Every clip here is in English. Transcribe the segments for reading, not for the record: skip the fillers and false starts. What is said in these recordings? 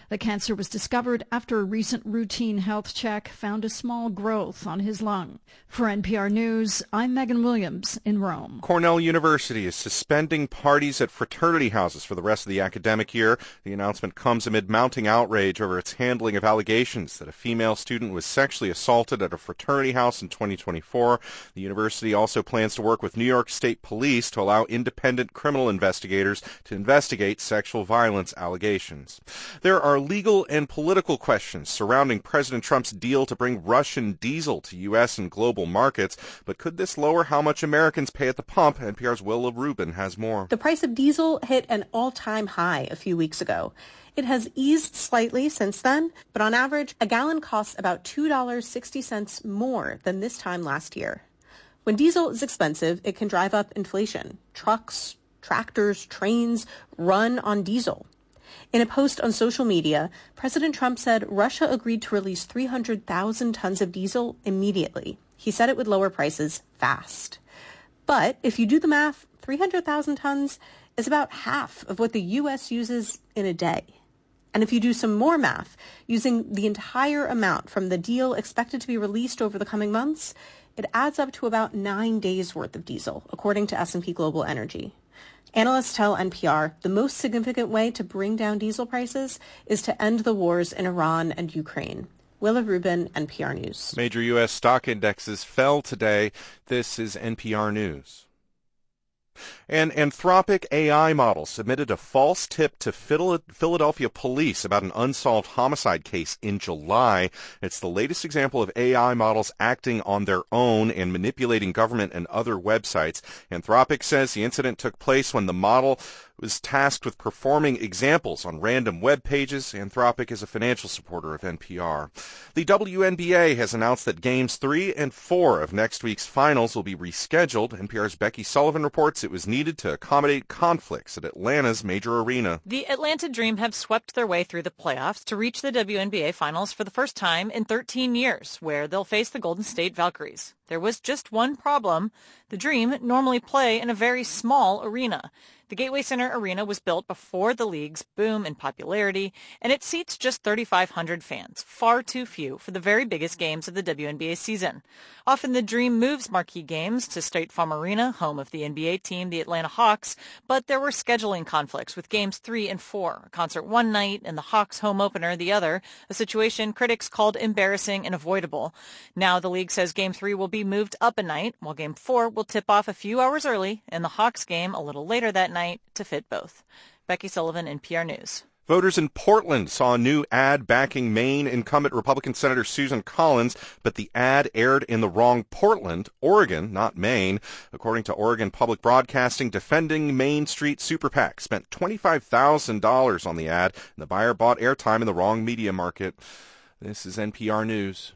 The cancer was discovered after a recent routine health check found a small growth on his lung. For NPR News, I'm Megan Williams in Rome. Cornell University is suspending parties at fraternity houses for the rest of the academic year. The announcement comes amid mounting outrage over its handling of allegations that a female student was sexually assaulted at a fraternity house in 2024. The university also plans to work with New York State Police to allow independent criminal investigators to investigate sexual violence allegations. There are legal and political questions surrounding President Trump's deal to bring Russian diesel to U.S. and global markets, but could this lower how much Americans pay at the pump? NPR's Willa Rubin has more. The price of diesel hit an all-time high a few weeks ago. It has eased slightly since then, but on average, a gallon costs about $2.60 more than this time last year. When diesel is expensive, it can drive up inflation. Trucks, tractors, trains run on diesel. In a post on social media, President Trump said Russia agreed to release 300,000 tons of diesel immediately. He said it would lower prices fast. But if you do the math, 300,000 tons is about half of what the U.S. uses in a day. And if you do some more math, using the entire amount from the deal expected to be released over the coming months, it adds up to about 9 days' worth of diesel, according to S&P Global Energy. Analysts tell NPR the most significant way to bring down diesel prices is to end the wars in Iran and Ukraine. Willa Rubin, NPR News. Major U.S. stock indexes fell today. This is NPR News. An Anthropic AI model submitted a false tip to Philadelphia police about an unsolved homicide case in July. It's the latest example of AI models acting on their own and manipulating government and other websites. Anthropic says the incident took place when the model was tasked with performing examples on random web pages. Anthropic is a financial supporter of NPR. The WNBA has announced that Games 3 and 4 of next week's finals will be rescheduled. NPR's Becky Sullivan reports it was needed to accommodate conflicts at Atlanta's major arena. The Atlanta Dream have swept their way through the playoffs to reach the WNBA finals for the first time in 13 years, where they'll face the Golden State Valkyries. There was just one problem. The Dream normally play in a very small arena. The Gateway Center Arena was built before the league's boom in popularity, and it seats just 3,500 fans, far too few for the very biggest games of the WNBA season. Often the Dream moves marquee games to State Farm Arena, home of the NBA team, the Atlanta Hawks, but there were scheduling conflicts with Games 3 and 4, a concert one night and the Hawks home opener the other, a situation critics called embarrassing and avoidable. Now the league says Game 3 will be moved up a night, while Game 4 will tip off a few hours early, and the Hawks game a little later that night to fit both. Becky Sullivan, NPR News. Voters in Portland saw a new ad backing Maine incumbent Republican Senator Susan Collins, but the ad aired in the wrong Portland, Oregon, not Maine. According to Oregon Public Broadcasting, Defending Main Street Super PAC spent $25,000 on the ad, and the buyer bought airtime in the wrong media market. This is NPR News.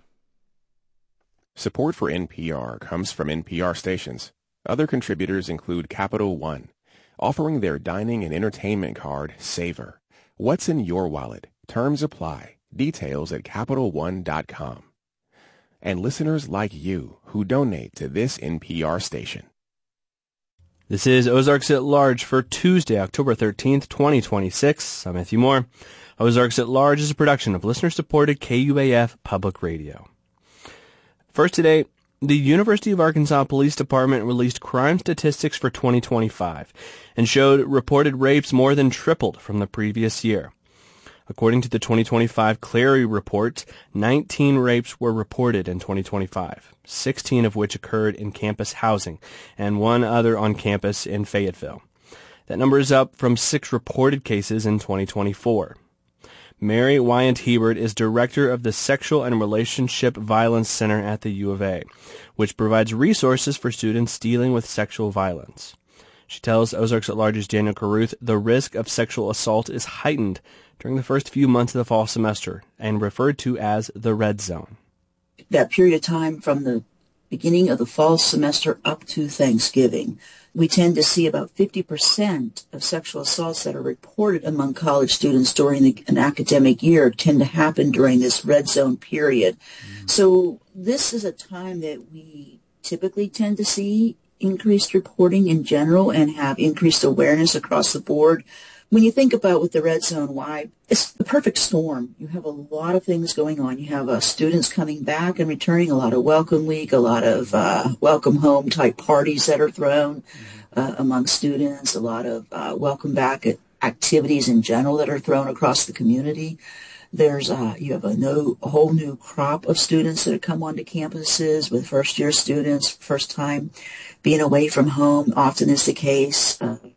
Support for NPR comes from NPR stations. Other contributors include Capital One, offering their dining and entertainment card, Savor. What's in your wallet? Terms apply. Details at CapitalOne.com. And listeners like you who donate to this NPR station. This is Ozarks at Large for Tuesday, October 13th, 2026. I'm Matthew Moore. Ozarks at Large is a production of listener-supported KUAF Public Radio. First today, the University of Arkansas Police Department released crime statistics for 2025 and showed reported rapes more than tripled from the previous year. According to the 2025 Clary report, 19 rapes were reported in 2025, 16 of which occurred in campus housing and one other on campus in Fayetteville. That number is up from 6 reported cases in 2024. Mary Wyant-Hebert is director of the Sexual and Relationship Violence Center at the U of A, which provides resources for students dealing with sexual violence. She tells Ozarks at Large's Daniel Carruth the risk of sexual assault is heightened during the first few months of the fall semester and referred to as the red zone. That period of time from the beginning of the fall semester up to Thanksgiving, we tend to see about 50% of sexual assaults that are reported among college students during an academic year tend to happen during this red zone period. So this is a time that we typically tend to see increased reporting in general and have increased awareness across the board. when you think about with the Red Zone, why, it's the perfect storm. You have a lot of things going on. You have students coming back and returning, a lot of welcome week, a lot of welcome home type parties that are thrown among students, a lot of welcome back activities in general that are thrown across the community. There's you have a whole new crop of students that have come onto campuses with first-year students, first time being away from home, often is the case.